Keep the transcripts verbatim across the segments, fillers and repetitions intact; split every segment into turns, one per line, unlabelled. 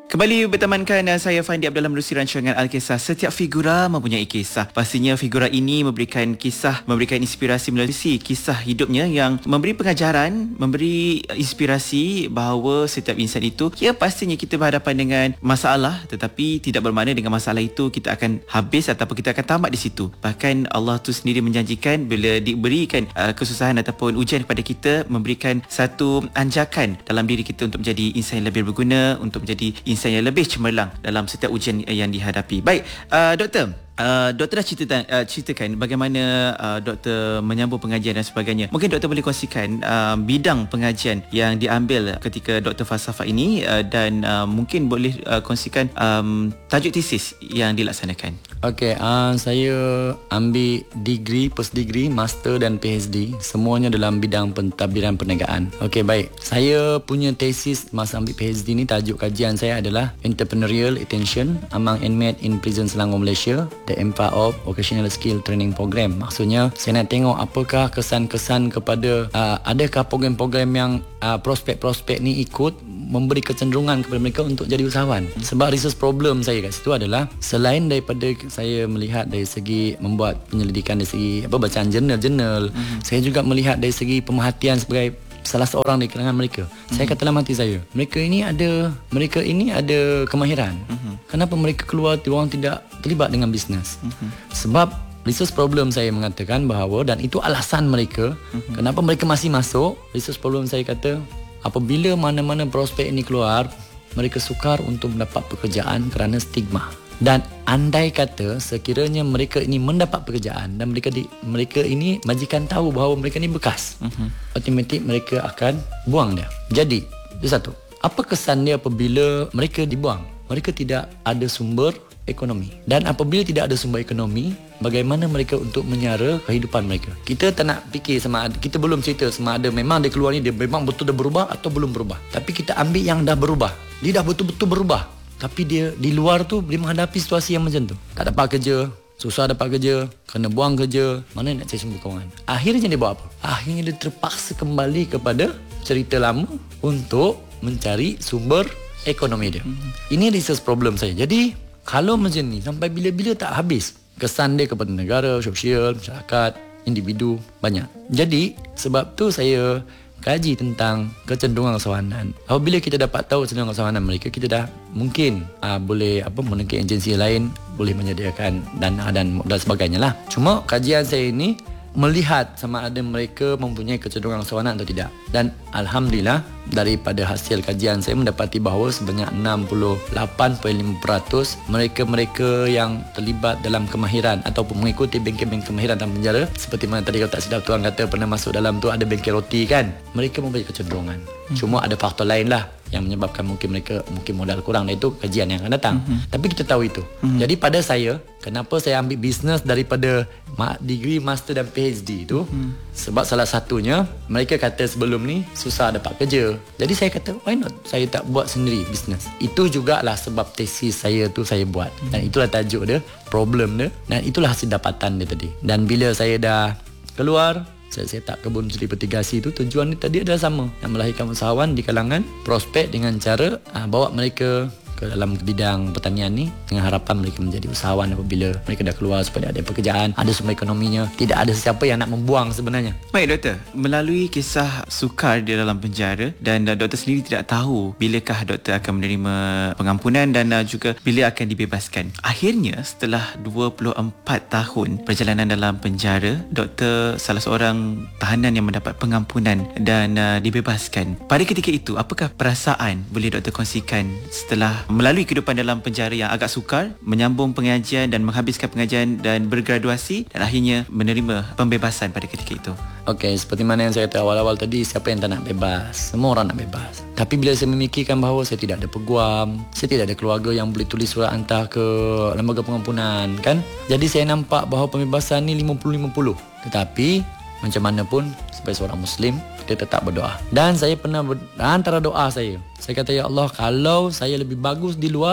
Kembali bertemankan saya Fandi Abdullah menerusi rancangan Alkisah. Setiap figura mempunyai kisah. Pastinya figura ini memberikan kisah, memberikan inspirasi melalui kisah hidupnya yang memberi pengajaran, memberi inspirasi bahawa setiap insan itu, ya pastinya kita berhadapan dengan masalah, tetapi tidak bermakna dengan masalah itu kita akan habis ataupun kita akan tamat di situ. Bahkan Allah tu sendiri menjanjikan bila diberikan uh, kesusahan ataupun ujian kepada kita, memberikan satu anjakan dalam diri kita untuk menjadi insan yang lebih berguna, untuk menjadi insan yang lebih cemerlang dalam setiap ujian yang dihadapi. Baik, uh, doktor, Uh, doktor dah cerita, uh, ceritakan bagaimana uh, doktor menyambung pengajian dan sebagainya. Mungkin doktor boleh kongsikan uh, bidang pengajian yang diambil ketika doktor falsafah ini uh, dan uh, mungkin boleh uh, kongsikan um, tajuk tesis yang dilaksanakan.
Okey, uh, saya ambil degree, post degree, master dan PhD, semuanya dalam bidang pentadbiran perniagaan. Okey, baik. Saya punya tesis masa ambil PhD ni, tajuk kajian saya adalah Entrepreneurial Attention Among Inmates in Prison Selangor, Malaysia, the impact of Vocational Skill Training Program. Maksudnya saya nak tengok apakah kesan-kesan kepada uh, adakah program-program yang uh, prospek-prospek ni ikut memberi kecenderungan kepada mereka untuk jadi usahawan. Sebab research problem saya kat situ adalah selain daripada saya melihat dari segi membuat penyelidikan dari segi apa bacaan jurnal-jurnal, mm-hmm. saya juga melihat dari segi pemerhatian sebagai salah seorang di kalangan mereka. Mm-hmm. Saya kata dalam hati saya, mereka ini ada mereka ini ada kemahiran. Mm-hmm. Kenapa mereka keluar orang tidak terlibat dengan bisnes? Mm-hmm. Sebab research problem saya mengatakan bahawa, dan itu alasan mereka, mm-hmm. kenapa mereka masih masuk. Research problem saya kata, apabila mana-mana prospek ini keluar, mereka sukar untuk mendapat pekerjaan kerana stigma. Dan andai kata sekiranya mereka ini mendapat pekerjaan dan mereka di, mereka ini majikan tahu bahawa mereka ini bekas, uh-huh. automatik mereka akan buang dia. Jadi, itu satu. Apa kesan dia apabila mereka dibuang? Mereka tidak ada sumber ekonomi. Dan apabila tidak ada sumber ekonomi, bagaimana mereka untuk menyara kehidupan mereka? Kita tak nak fikir sama ada, kita belum cerita sama ada memang dia keluar ni dia memang betul dah berubah atau belum berubah. Tapi kita ambil yang dah berubah. Dia dah betul-betul berubah. Tapi dia di luar tu dia menghadapi situasi yang macam tu. Tak dapat kerja, susah dapat kerja, kena buang kerja, mana nak cari sumber kewangan? Akhirnya dia buat apa? Akhirnya dia terpaksa kembali kepada cerita lama untuk mencari sumber ekonomi dia. Mm-hmm. Ini research problem saya. Jadi kalau macam ni sampai bila-bila tak habis kesan dia kepada negara, sosial, masyarakat, individu, banyak. Jadi sebab tu saya kaji tentang kecenderungan usahawanan. Apabila kita dapat tahu kecenderungan usahawanan mereka, kita dah mungkin uh, boleh apa menengki agensi lain, boleh menyediakan dana dan dan sebagainya lah. Cuma kajian saya ini melihat sama ada mereka mempunyai kecenderungan usahawanan atau tidak. Dan alhamdulillah daripada hasil kajian saya mendapati bahawa sebanyak enam puluh lapan perpuluhan lima peratus mereka-mereka yang terlibat dalam kemahiran ataupun mengikuti bengkel-bengkel kemahiran dalam penjara, seperti mana tadi kalau tak silap tuan kata pernah masuk dalam tu ada bengkel roti kan, mereka mempunyai kecenderungan. Hmm. Cuma ada faktor lain lah yang menyebabkan mungkin mereka mungkin modal kurang, dan itu kajian yang akan datang. Mm-hmm. Tapi kita tahu itu. Mm-hmm. Jadi pada saya, kenapa saya ambil bisnes daripada degree, master dan PhD itu, mm-hmm. sebab salah satunya mereka kata sebelum ni susah dapat kerja. Jadi saya kata, why not saya tak buat sendiri bisnes. Itu jugalah sebab tesis saya tu saya buat. Mm-hmm. Dan itulah tajuk dia, problem dia, dan itulah hasil dapatan dia tadi. Dan bila saya dah keluar, saya set up kebun seperti Gasi itu, tujuan ni tadi adalah sama, nak melahirkan usahawan di kalangan prospek dengan cara aa, bawa mereka ke dalam bidang pertanian ni dengan harapan mereka menjadi usahawan apabila mereka dah keluar, supaya ada pekerjaan, ada sumber ekonominya, tidak ada sesiapa yang nak membuang sebenarnya.
Baik doktor, melalui kisah sukar di dalam penjara dan uh, doktor sendiri tidak tahu bilakah doktor akan menerima pengampunan dan uh, juga bila akan dibebaskan. Akhirnya setelah dua puluh empat tahun perjalanan dalam penjara, doktor salah seorang tahanan yang mendapat pengampunan dan uh, dibebaskan. Pada ketika itu, apakah perasaan boleh doktor kongsikan setelah melalui kehidupan dalam penjara yang agak sukar, menyambung pengajian dan menghabiskan pengajian dan bergraduasi dan akhirnya menerima pembebasan pada ketika itu?
Okey, seperti mana yang saya kata awal-awal tadi, siapa yang tak nak bebas? Semua orang nak bebas. Tapi bila saya memikirkan bahawa saya tidak ada peguam, saya tidak ada keluarga yang boleh tulis surat hantar ke lembaga pengampunan kan, jadi saya nampak bahawa pembebasan ni lima puluh lima puluh. Tetapi macam mana pun sebagai seorang Muslim, kita tetap berdoa. Dan saya pernah ber, antara doa saya, saya kata, ya Allah, kalau saya lebih bagus di luar,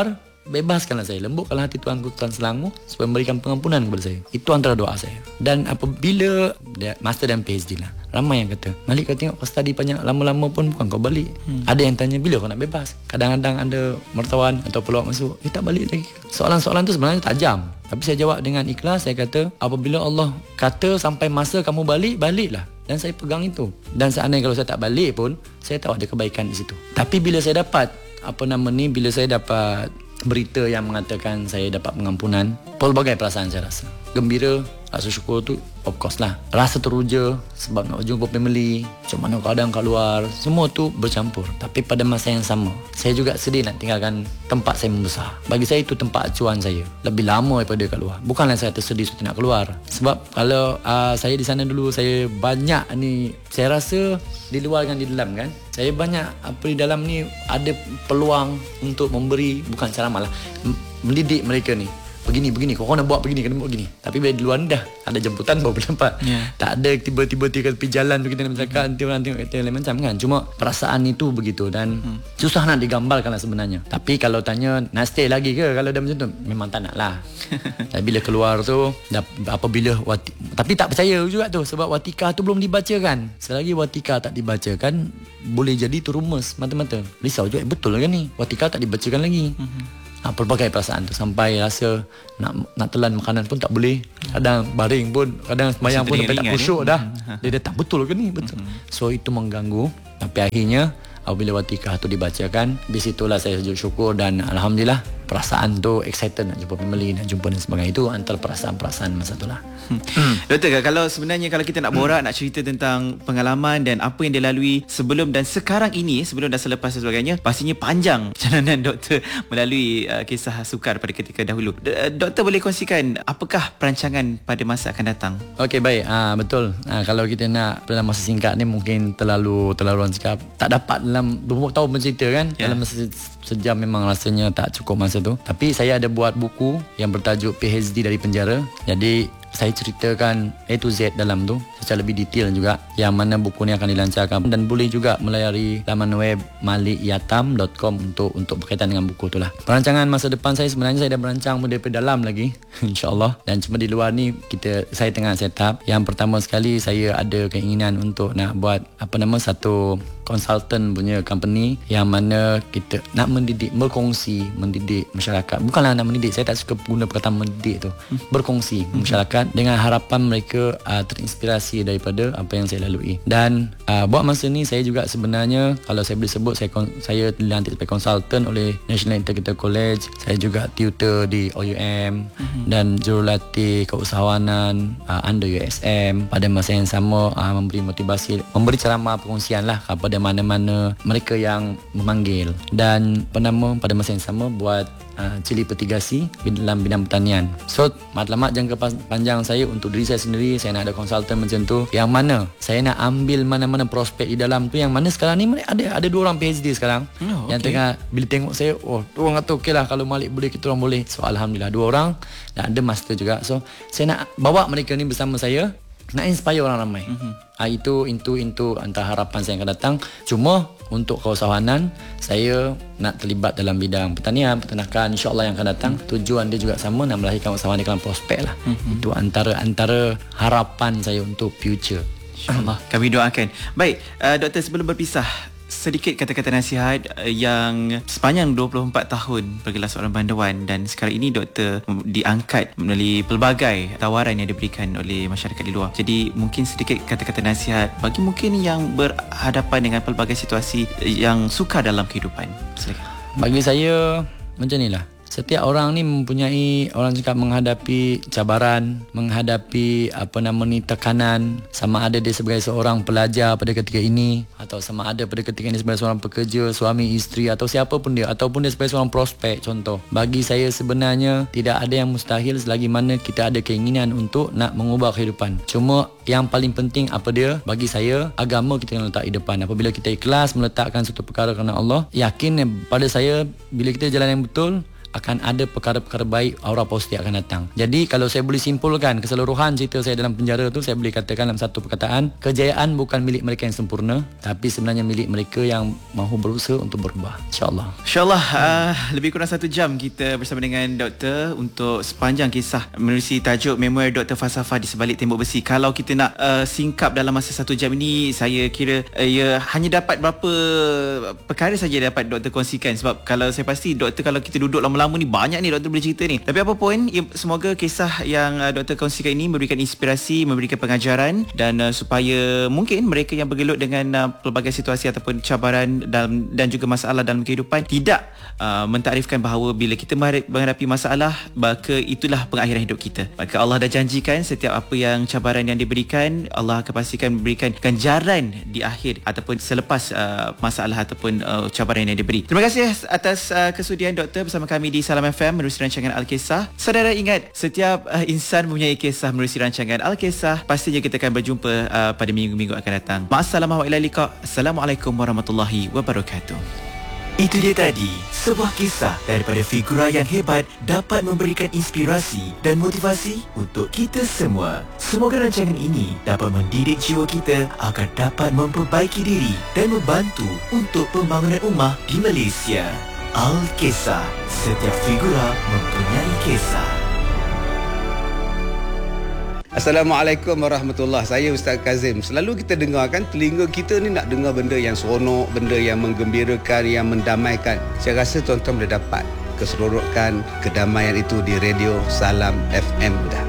bebaskanlah saya, lembutkanlah hati Tuanku Tuhan Selangor supaya memberikan pengampunan kepada saya. Itu antara doa saya. Dan apabila master dan PhD lah, ramai yang kata, Malik kau tengok kau study banyak, lama-lama pun bukan kau balik. hmm. Ada yang tanya bila kau nak bebas. Kadang-kadang ada mertawan atau peluang masuk, eh tak balik lagi. Soalan-soalan tu sebenarnya tajam, tapi saya jawab dengan ikhlas. Saya kata, apabila Allah kata sampai masa kamu balik, baliklah. Dan saya pegang itu. Dan seandainya kalau saya tak balik pun, saya tahu ada kebaikan di situ. Tapi bila saya dapat apa nama ni, bila saya dapat berita yang mengatakan saya dapat pengampunan, pelbagai perasaan saya rasa. Gembira, rasa syukur tu of course lah. Rasa teruja sebab nak jumpa family, macam mana keadaan kat luar, semua tu bercampur. Tapi pada masa yang sama, saya juga sedih nak tinggalkan tempat saya membesar. Bagi saya itu tempat acuan saya, lebih lama daripada kat luar. Bukanlah saya tersedih sudah nak keluar. Sebab kalau uh, saya di sana dulu, saya banyak ni, saya rasa di luar dengan di dalam kan, saya banyak apa di dalam ni ada peluang untuk memberi, bukan ceramah lah, mendidik mereka ni. Begini, begini, kau nak buat begini, kena buat begini. Tapi bila di luar ni dah ada jemputan baru nampak. Yeah. Tak ada tiba-tiba tiga tepi jalan tu kita nak bercakap, nanti orang tengok kita lain macam kan. Cuma perasaan itu begitu dan hmm. susah nak digambarkan lah sebenarnya. Tapi kalau tanya nak stay lagi ke kalau dah macam tu, memang tak nak lah. Dan bila keluar tu, dah, apabila wati, tapi tak percaya juga tu sebab watikah tu belum dibacakan. Selagi watikah tak dibacakan, boleh jadi tu rumus mata-mata. Risau juga, eh, betul kan ni, watikah tak dibacakan lagi. Hmm. Ha, pelbagai perasaan tu sampai rasa nak nak telan makanan pun tak boleh. Kadang baring pun, kadang sembahyang pun sampai tak khusyuk dah. Dia dah tak betul ke ni? Betul. So itu mengganggu. Tapi akhirnya apabila watikah tu dibacakan, di situlah saya sujud syukur dan alhamdulillah perasaan tu excited nak jumpa family, nak jumpa dan sebagainya. Itu antara perasaan-perasaan masa tu lah.
hmm. Doktor, kalau sebenarnya kalau kita nak borak, hmm. nak cerita tentang pengalaman dan apa yang dia lalui sebelum dan sekarang ini, sebelum dan selepas dan sebagainya, pastinya panjang perjalanan doktor melalui uh, kisah sukar pada ketika dahulu. D- doktor boleh kongsikan apakah perancangan pada masa akan datang?
Okey, baik. Ah, betul. Ah, kalau kita nak dalam masa singkat ni mungkin terlalu terlalu orang cakap tak dapat dalam dua puluh tahun bercerita kan. Yeah. Dalam masa sejam memang rasanya tak cukup masa tu. Tapi saya ada buat buku yang bertajuk P H D dari Penjara. Jadi saya ceritakan A to Z dalam tu secara lebih detail juga, yang mana buku ni akan dilancarkan dan boleh juga melayari laman web malik yatam dot com untuk untuk berkaitan dengan buku tu lah. Perancangan masa depan saya sebenarnya saya dah merancang daripada dalam lagi insya-Allah, dan cuma di luar ni kita saya tengah set up. Yang pertama sekali saya ada keinginan untuk nak buat apa nama satu consultant punya company yang mana kita nak mendidik, berkongsi, mendidik masyarakat. Bukanlah nak mendidik, saya tak suka guna perkataan mendidik tu. Berkongsi hmm. masyarakat dengan harapan mereka uh, terinspirasi daripada apa yang saya lalui. Dan uh, buat masa ni saya juga sebenarnya, kalau saya boleh sebut, saya saya dilantik sebagai consultant oleh National Integrated College. Saya juga tutor di O U M hmm. dan jurulatih keusahawanan uh, under U S M. Pada masa yang sama uh, memberi motivasi, memberi ceramah perkongsian lah kepada mana-mana mereka yang memanggil. Dan penama pada masa yang sama buat uh, cili petigasi dalam bidang pertanian. So matlamat jangka panjang saya untuk diri saya sendiri, saya nak ada konsultan macam tu, yang mana saya nak ambil mana-mana prospek di dalam tu, yang mana sekarang ni ada ada dua orang P H D sekarang oh, yang okay. tengah bila tengok saya, oh orang kata okey lah kalau Malik boleh, kita orang boleh. So alhamdulillah dua orang, dan ada master juga. So saya nak bawa mereka ni bersama saya, nak inspire orang ramai. Mm-hmm. Ha, itu itu itu antara harapan saya yang akan datang. Cuma untuk keusahawanan, saya nak terlibat dalam bidang pertanian, peternakan, insya-Allah yang akan datang. Mm-hmm. Tujuan dia juga sama, nak melahirkan usahawan di kalangan prospek lah. Mm-hmm. Itu antara antara harapan saya untuk future.
InsyaAllah kami doakan. Baik, uh, doktor, sebelum berpisah, sedikit kata-kata nasihat yang sepanjang dua puluh empat tahun bergelar seorang bandawan, dan sekarang ini doktor diangkat melalui pelbagai tawaran yang diberikan oleh masyarakat di luar. Jadi mungkin sedikit kata-kata nasihat bagi mungkin yang berhadapan dengan pelbagai situasi yang sukar dalam kehidupan. Silakan.
Bagi saya macam inilah. Setiap orang ni mempunyai, orang cakap, menghadapi cabaran, menghadapi apa nama ni tekanan, sama ada dia sebagai seorang pelajar pada ketika ini, atau sama ada pada ketika ini sebagai seorang pekerja, suami, isteri, atau siapa pun dia, ataupun dia sebagai seorang prospek contoh. Bagi saya sebenarnya tidak ada yang mustahil selagi mana kita ada keinginan untuk nak mengubah kehidupan. Cuma yang paling penting apa dia? Bagi saya, agama kita kena letak di depan. Apabila kita ikhlas meletakkan satu perkara kerana Allah, yakin pada saya bila kita jalan yang betul, akan ada perkara-perkara baik, aura positif akan datang. Jadi kalau saya boleh simpulkan keseluruhan cerita saya dalam penjara tu, saya boleh katakan dalam satu perkataan, kejayaan bukan milik mereka yang sempurna, tapi sebenarnya milik mereka yang mahu berusaha untuk berubah. InsyaAllah.
InsyaAllah uh, lebih kurang satu jam kita bersama dengan Doktor untuk sepanjang kisah menerusi tajuk Memoir Doktor Falsafah di Sebalik Tembok Besi. Kalau kita nak uh, singkap dalam masa satu jam ini, saya kira uh, ya hanya dapat berapa perkara saja dapat Doktor kongsikan. Sebab kalau saya pasti Doktor, kalau kita duduk lama-lama ni, banyak ni Doktor boleh cerita ni. Tapi apa pun, ya, semoga kisah yang uh, Doktor kongsikan ini memberikan inspirasi, memberikan pengajaran, dan uh, supaya mungkin mereka yang bergelut dengan uh, pelbagai situasi ataupun cabaran dalam, dan juga masalah dalam kehidupan tidak uh, mentarifkan bahawa bila kita menghadapi masalah, maka itulah pengakhiran hidup kita. Maka Allah dah janjikan setiap apa yang cabaran yang diberikan, Allah akan pastikan memberikan ganjaran di akhir ataupun selepas uh, masalah ataupun uh, cabaran yang diberi. Terima kasih atas uh, kesudian Doktor bersama kami di Salam F M menerusi rancangan Al-Kisah. Saudara ingat, setiap uh, insan mempunyai kisah menerusi rancangan Al-Kisah. Pastinya kita akan berjumpa uh, pada minggu-minggu akan datang. Ma'assalamah wa ila liqa. Assalamualaikum warahmatullahi wabarakatuh. Itu dia tadi, sebuah kisah daripada figura yang hebat dapat memberikan inspirasi dan motivasi untuk kita semua. Semoga rancangan ini dapat mendidik jiwa kita agar dapat memperbaiki diri dan membantu untuk pembangunan ummah di Malaysia. Al-Kisah, setiap figura mempunyai kisah.
Assalamualaikum warahmatullahi wabarakatuh. Saya Ustaz Kazim. Selalu kita dengar kan, telinga kita ni nak dengar benda yang seronok, benda yang menggembirakan, yang mendamaikan. Saya rasa tuan-tuan boleh dapat keseronokan, kedamaian itu di radio Salam F M dah.